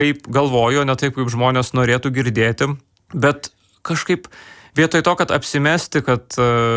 kaip galvoju, ne taip, kaip žmonės norėtų girdėti, bet kažkaip vietoj to, kad apsimesti, kad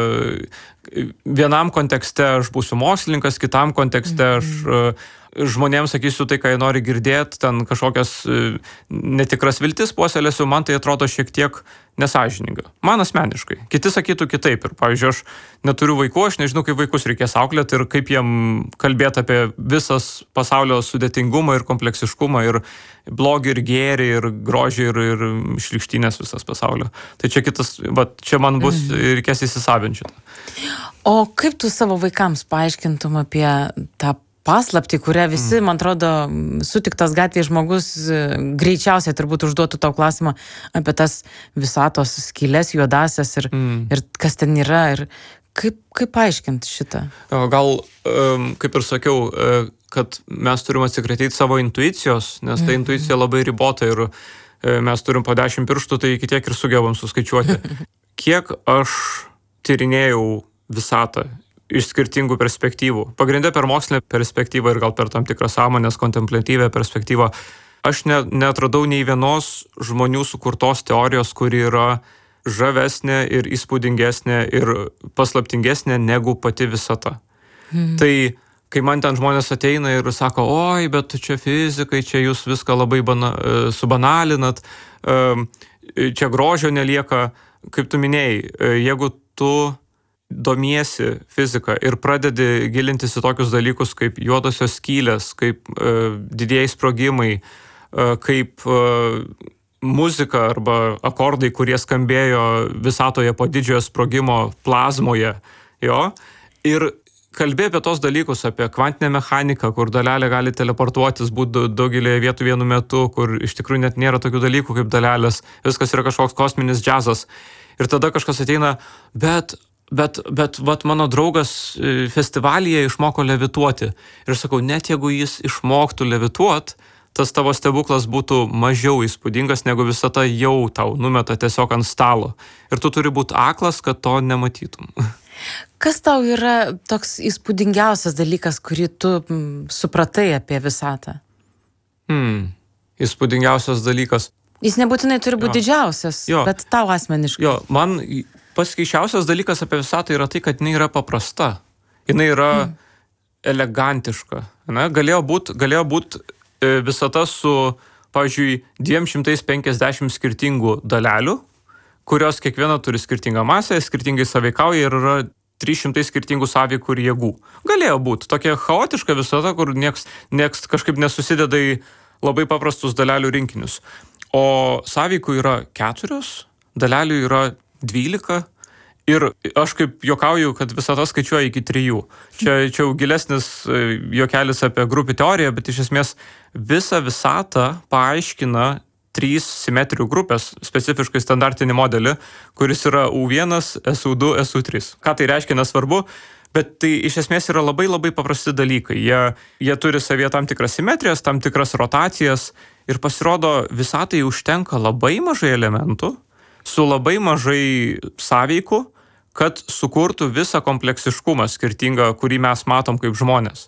vienam kontekste aš būsiu mokslininkas, kitam kontekste aš žmonėms sakysiu tai, ką jie nori girdėti, ten kažkokias netikras viltis puoselėsiu, man tai atrodo šiek tiek nesąžininga. Man asmeniškai. Kiti sakytų kitaip. Ir, pavyzdžiui, aš neturiu vaikų, aš nežinau, kaip vaikus reikės auklėti ir kaip jiem kalbėti apie visas pasaulio sudėtingumą ir kompleksiškumą ir blogį ir gėrį ir grožį ir šlykštynės visas pasaulio. Tai čia kitas, čia man bus reikės įsisavinti šitą. O kaip tu savo vaikams paaiškintum apie tą paslaptį, kurią visi, man atrodo, sutiktas gatvėje žmogus greičiausiai turbūt užduotų tau klausimą apie tas visatos skylės juodasias ir kas ten yra ir kaip paaiškinti šitą? Gal, kaip ir sakiau, kad mes turim atsikratyti savo intuicijos, nes ta intuicija labai ribota ir mes turim po 10 pirštų, tai iki tiek ir sugebam suskaičiuoti. Kiek aš tyrinėjau visatą iš skirtingų perspektyvų. Pagrinde per mokslinę perspektyvą ir gal per tam tikrą sąmonės kontemplatyvę perspektyvą. Aš neatradau nei vienos žmonių sukurtos teorijos, kuri yra žavesnė ir įspūdingesnė ir paslaptingesnė negu pati visata. Tai kai man ten žmonės ateina ir sako, oi, bet čia fizikai, čia jūs viską labai subanalinat, čia grožio nelieka, kaip tu minėjai, jeigu tu domiesi fiziką ir pradedi gilintis į tokius dalykus kaip juodosios skylės, kaip didieji sprogimai, kaip muzika arba akordai, kurie skambėjo visatoje po didžiojo sprogimo plazmoje, ir kalbė apie tos dalykus, apie kvantinę mechaniką, kur dalelė gali teleportuotis, būti daugelėje vietų vienu metu, kur iš tikrųjų net nėra tokių dalykų kaip dalelės, viskas yra kažkoks kosminis džiazas. Ir tada kažkas ateina, bet mano draugas festivalyje išmoko levituoti. Ir sakau, net jeigu jis išmoktų levituoti, tas tavo stebuklas būtų mažiau įspūdingas, negu visata jau tau numeta tiesiog ant stalo. Ir tu turi būti aklas, kad to nematytum. Kas tau yra toks įspūdingiausias dalykas, kurį tu supratai apie visatą? Įspūdingiausias dalykas. Jis nebūtinai turi būti didžiausias, bet tau asmeniškai. Man pats keisčiausias dalykas apie visatą yra tai, kad jinai yra paprasta. Jinai yra elegantiška. Galėjo būt visata su, pavyzdžiui, 250 skirtingų dalelių, kurios kiekviena turi skirtingą masę, skirtingai sąveikauja ir yra 300 skirtingų sąveikų ir jėgų. Galėjo būti tokia chaotiška visata, kur nieks kažkaip nesusideda į labai paprastus dalelių rinkinius. O sąveikų yra 4, dalelių yra 12 ir aš kaip juokauju, kad visata skaičiuoja iki 3. Čia jau gilesnis juokelis apie grupių teoriją, bet iš esmės visą visatą paaiškina 3 simetrijų grupės, specifiškai standartinį modelį, kuris yra U1, SU2, SU3. Ką tai reiškia, nesvarbu, bet tai iš esmės yra labai labai paprasti dalykai. Jie turi savyje tam tikras simetrijas, tam tikras rotacijas ir pasirodo visatai užtenka labai mažai elementų, su labai mažai sąveikų, kad sukurtų visą kompleksiškumą skirtingą, kurį mes matom kaip žmonės.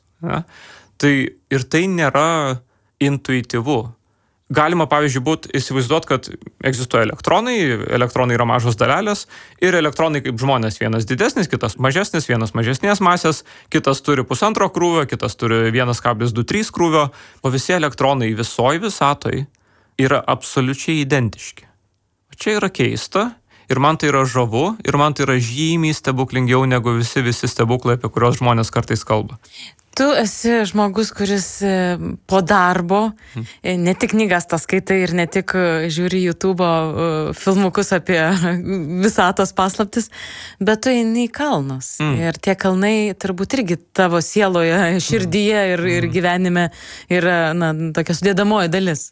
Ir tai nėra intuityvu. Galima, pavyzdžiui, įsivaizduoti, kad egzistuoja elektronai yra mažos dalelės ir elektronai kaip žmonės, vienas didesnis, kitas mažesnis, vienas mažesnės masės, kitas turi 1,5 krūvio, kitas turi 1,23 krūvio, o visi elektronai visoj visatoj yra absoliučiai identiški. Čia yra keista ir man tai yra žavu ir man tai yra žymiai stebuklingiau negu visi stebuklai, apie kuriuos žmonės kartais kalba. Tu esi žmogus, kuris po darbo ne tik knygas tas skaitai ir ne tik žiūri YouTube filmukus apie visatos paslaptis, bet tu eini į kalnus. Ir tie kalnai turbūt irgi tavo sieloje, širdyje ir gyvenime yra tokia sudėdamoji dalis.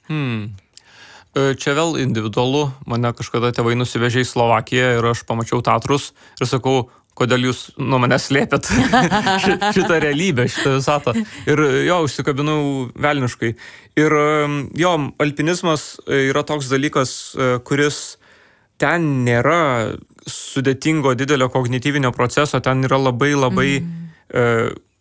Čia vėl individualu. Mane kažkada tėvai nusivežė į Slovakiją ir aš pamačiau Tatrus ir sakau, kodėl jūs nuo manęs slėpėt šitą realybę, šitą visatą. Ir užsikabinau velniškai. Ir alpinizmas yra toks dalykas, kuris ten nėra sudėtingo didelio kognityvinio proceso, ten yra labai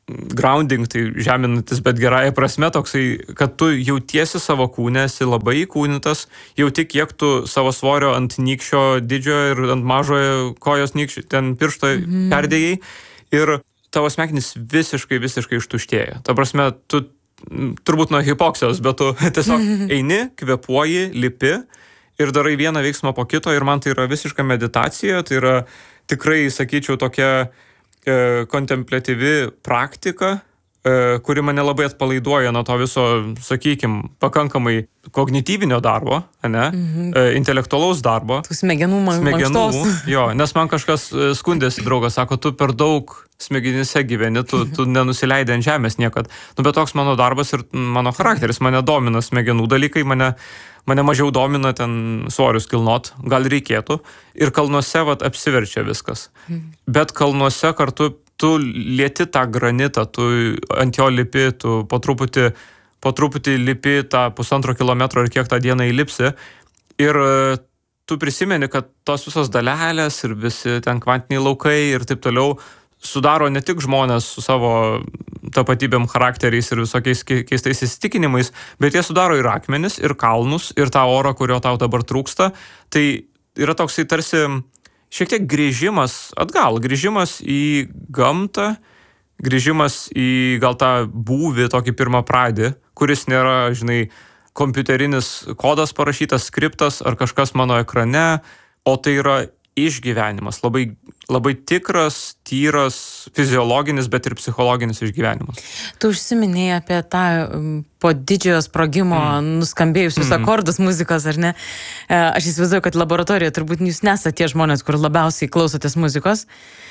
grounding, tai žeminantis, bet gerąją prasme toksai, kad tu jautiesi savo kūne, esi labai įkūnytas, jauti kiek tu savo svorio ant nykščio didžiojo ir ant mažojo kojos nykščio, ten piršto perdėjai ir tavo smegenys visiškai ištuštėja. Ta prasme, tu turbūt nuo hipoksijos, bet tu tiesiog eini, kvėpuoji, lipi ir darai vieną veiksmą po kito ir man tai yra visiška meditacija, tai yra tikrai, sakyčiau, tokia kontempliatyvi praktika, kuri mane labai atpalaiduoja nuo to viso, sakykime, pakankamai kognityvinio darbo, ne? Intelektualaus darbo. Tų smegenų mankštos. Jo, nes man kažkas skundėsi, draugas, sako, tu per daug smegenyse gyveni, tu nenusileidai ant žemės niekad. Nu, bet toks mano darbas ir mano charakteris, mane domina smegenų dalykai, mane mažiau domina ten svorius kilnot, gal reikėtų. Ir kalnuose apsiverčia viskas. Bet kalnuose kartu tu lieti tą granitą, tu ant jo lipi, tu po truputį lipi tą 1,5 kilometro ir kiek tą dieną įlipsi. Ir tu prisimeni, kad tos visos dalelės ir visi ten kvantiniai laukai ir taip toliau sudaro ne tik žmonės su savo tapatybėm, charakteriais ir visokiais keistais įsitikinimais, bet jie sudaro ir akmenis, ir kalnus, ir tą orą, kurio tau dabar trūksta. Tai yra toksai tarsi šiek tiek grįžimas atgal, grįžimas į gamtą, grįžimas į gal tą būvį, tokį pirmą pradį, kuris nėra, žinai, kompiuterinis kodas parašytas, skriptas ar kažkas mano ekrane, o tai yra išgyvenimas, labai tikras, tyras, fiziologinis, bet ir psichologinis išgyvenimas. Tu užsiminėjai apie tą po didžiojo sprogimo nuskambėjusius akordus muzikos, ar ne? Aš įsivaizduoju, kad laboratorijoje turbūt jūs nesate tie žmonės, kur labiausiai klausotės muzikos,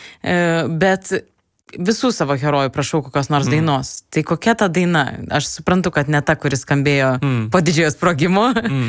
bet visų savo herojų prašau kokios nors dainos. Tai kokia ta daina? Aš suprantu, kad ne ta, kuris skambėjo po didžiojo sprogimo.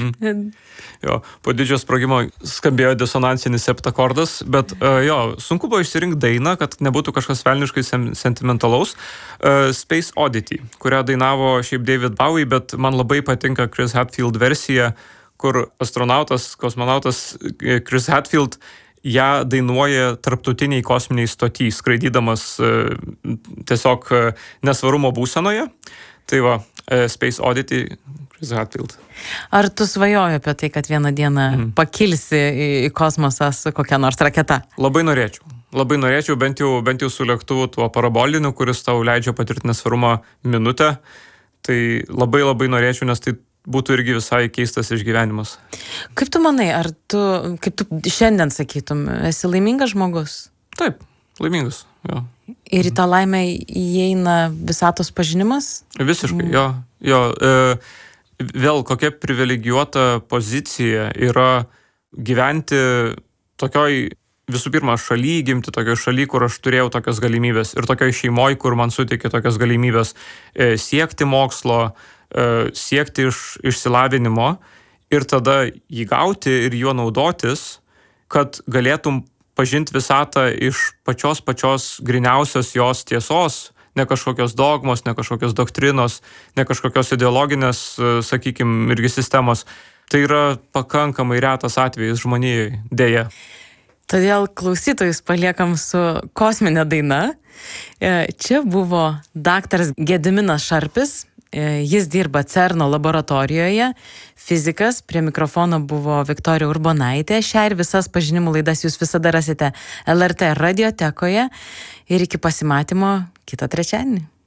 Jo, po didžiojo sprogimo skambėjo disonansinis septakordas, bet sunku buvo išsirinkti dainą, kad nebūtų kažkas velniškai sentimentalaus. Space Oddity, kurią dainavo šiaip David Bowie, bet man labai patinka Chris Hadfield versija, kur kosmonautas Chris Hadfield ją dainuoja tarptautiniai kosminiai stoty, skraidydamas tiesiog nesvarumo būsenoje. Tai va, Space Oddity, Chris Hadfield. Ar tu svajoji apie tai, kad vieną dieną pakilsi į kosmosą su kokia nors raketa? Labai norėčiau, bent jau su lėktuvu tuo paraboliniu, kuris tau leidžia patirti nesvarumą minutę. Tai labai norėčiau, nes tai būtų irgi visai keistas išgyvenimas. Kaip tu manai, kaip tu šiandien sakytum, esi laimingas žmogus? Taip, laimingas, jo. Ir į tą laimę įeina visatos pažinimas? Visiškai, jo. Vėl kokia privilegijuota pozicija yra gyventi tokioj, visų pirma, šaly, gimti tokioj šaly, kur aš turėjau tokias galimybės ir tokioj šeimoj, kur man suteikė tokias galimybės siekti mokslo, siekti išsilavinimo ir tada jį gauti ir juo naudotis, kad galėtum pažinti visatą iš pačios griniausios jos tiesos, ne kažkokios dogmos, ne kažkokios doktrinos, ne kažkokios ideologinės, sakykime, irgi sistemos. Tai yra pakankamai retas atvejis žmonijai, dėja. Todėl klausytojus paliekam su kosminė daina. Čia buvo daktaras Gediminas Šarpis. Jis dirba CERNO laboratorijoje, fizikas, prie mikrofono buvo Viktorija Urbonaitė. Šią ir visas pažinimų laidas jūs visada rasite LRT radiotekoje ir iki pasimatymo kitą trečiadienį.